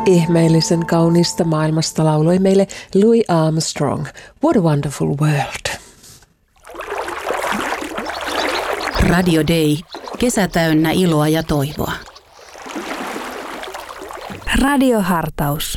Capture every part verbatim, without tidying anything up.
Ihmeellisen kaunista maailmasta lauloi meille Louis Armstrong. What a wonderful world. Radio Day. Kesä täynnä iloa ja toivoa. Radiohartaus.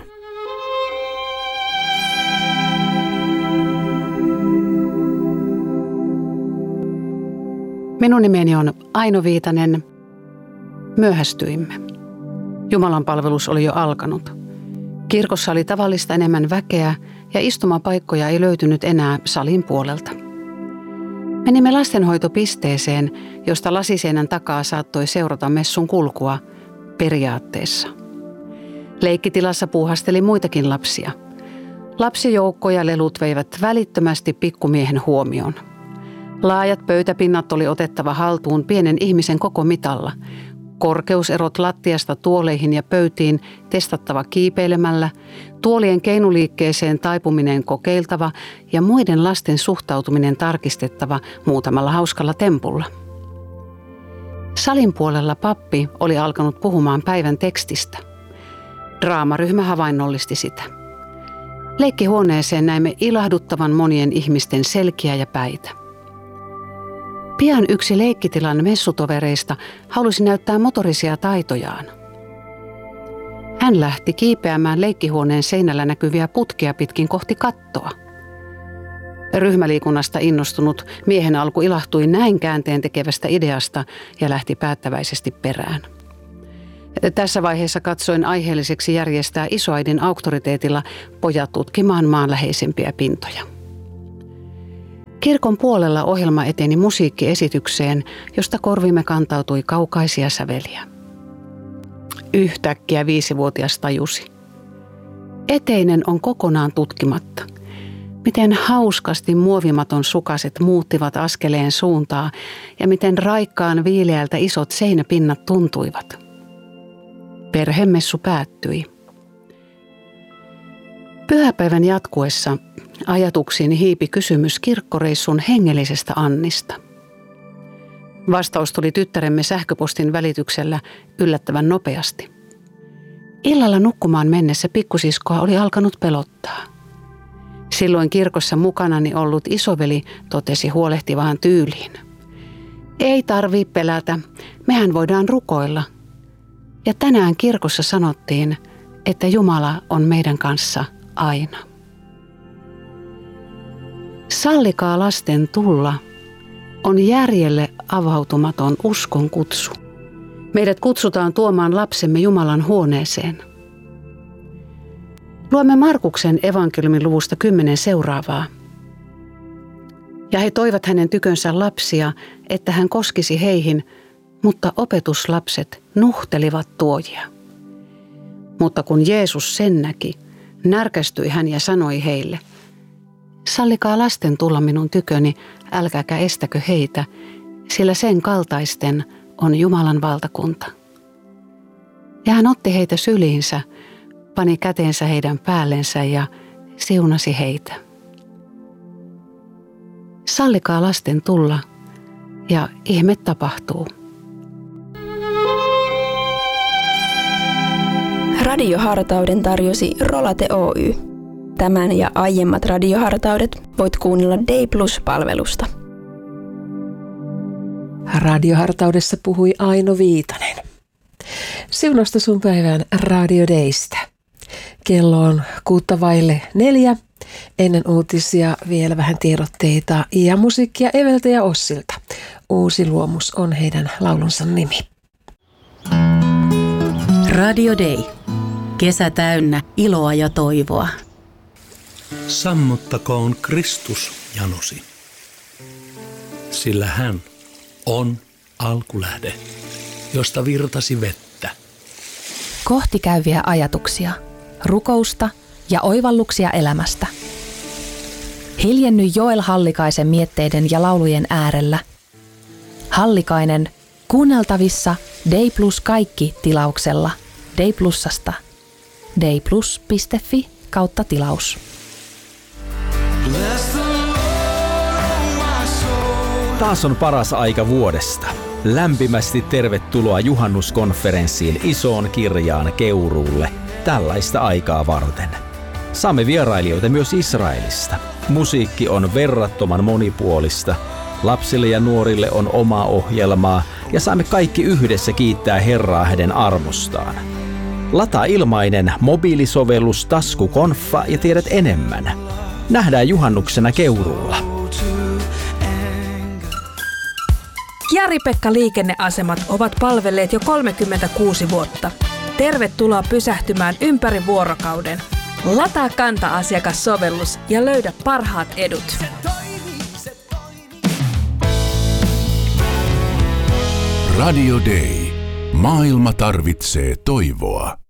Minun nimeni on Aino Viitanen. Myöhästyimme. Jumalan palvelus oli jo alkanut. Kirkossa oli tavallista enemmän väkeä ja istumapaikkoja ei löytynyt enää salin puolelta. Menimme lastenhoitopisteeseen, josta lasiseinän takaa saattoi seurata messun kulkua periaatteessa. Leikkitilassa puuhasteli muitakin lapsia. Lapsijoukko ja lelut veivät välittömästi pikkumiehen huomioon. Laajat pöytäpinnat oli otettava haltuun pienen ihmisen koko mitalla. Korkeuserot lattiasta tuoleihin ja pöytiin testattava kiipeilemällä, tuolien keinuliikkeeseen taipuminen kokeiltava ja muiden lasten suhtautuminen tarkistettava muutamalla hauskalla tempulla. Salin puolella pappi oli alkanut puhumaan päivän tekstistä. Draamaryhmä havainnollisti sitä. Leikkihuoneeseen näimme ilahduttavan monien ihmisten selkiä ja päitä. Pian yksi leikkitilan messutovereista halusi näyttää motorisia taitojaan. Hän lähti kiipeämään leikkihuoneen seinällä näkyviä putkia pitkin kohti kattoa. Ryhmäliikunnasta innostunut miehen alku ilahtui näin käänteen tekevästä ideasta ja lähti päättäväisesti perään. Tässä vaiheessa katsoin aiheelliseksi järjestää isoäidin auktoriteetilla pojat tutkimaan maanläheisempiä pintoja. Kirkon puolella ohjelma eteni musiikkiesitykseen, josta korvimme kantautui kaukaisia säveliä. Yhtäkkiä viisivuotias tajusi. Eteinen on kokonaan tutkimatta. Miten hauskasti muovimaton sukaset muuttivat askeleen suuntaa ja miten raikkaan viileältä isot seinäpinnat tuntuivat. Perhemessu päättyi. Pyhäpäivän jatkuessa ajatuksiin hiipi kysymys kirkkoreissun hengellisestä Annista. Vastaus tuli tyttäremme sähköpostin välityksellä yllättävän nopeasti. Illalla nukkumaan mennessä pikkusiskoa oli alkanut pelottaa. Silloin kirkossa mukanani ollut isoveli totesi huolehtivaan tyyliin. Ei tarvii pelätä, mehän voidaan rukoilla. Ja tänään kirkossa sanottiin, että Jumala on meidän kanssa aina. Sallikaa lasten tulla on järjelle avautumaton uskon kutsu. Meidät kutsutaan tuomaan lapsemme Jumalan huoneeseen. Luemme Markuksen evankeliumin luvusta kymmenen seuraavaa. Ja he toivat hänen tykönsä lapsia, että hän koskisi heihin, mutta opetuslapset nuhtelivat tuojia. Mutta kun Jeesus sen näki, närkästyi hän ja sanoi heille, sallikaa lasten tulla minun tyköni, älkääkä estäkö heitä, sillä sen kaltaisten on Jumalan valtakunta. Ja hän otti heitä syliinsä, pani käteensä heidän päällensä ja siunasi heitä. Sallikaa lasten tulla ja ihme tapahtuu. Radiohartauden tarjosi Rolate Oy. Tämän ja aiemmat radiohartaudet voit kuunnella Day Plus-palvelusta. Radiohartaudessa puhui Aino Viitanen. Siunasta sun päivän Radio Daystä. Kello on kuutta vaille neljä. Ennen uutisia vielä vähän tiedotteita ja musiikkia Eveltä ja Ossilta. Uusi luomus on heidän laulunsa nimi. Radio Day. Kesä täynnä iloa ja toivoa. Sammuttakoon Kristus janosi, sillä hän on alkulähde, josta virtasi vettä. Kohti käyviä ajatuksia, rukousta ja oivalluksia elämästä. Hiljenny Joel Hallikaisen mietteiden ja laulujen äärellä. Hallikainen kuunneltavissa Day Plus kaikki tilauksella Day Plusasta. dayplus piste fi kautta tilaus. Taas on paras aika vuodesta. Lämpimästi tervetuloa juhannuskonferenssiin Isoon Kirjaan Keuruulle tällaista aikaa varten. Saamme vierailijoita myös Israelista. Musiikki on verrattoman monipuolista. Lapsille ja nuorille on oma ohjelmaa ja saamme kaikki yhdessä kiittää Herraa hänen armostaan. Lataa ilmainen mobiilisovellus Taskukonfa ja tiedät enemmän. Nähdään juhannuksena Keuruulla. Jari-Pekka liikenneasemat ovat palvelleet jo kolmekymmentäkuusi vuotta. Tervetuloa pysähtymään ympäri vuorokauden. Lataa Kanta-asiakassovellus ja löydä parhaat edut. Radio Day. Maailma tarvitsee toivoa.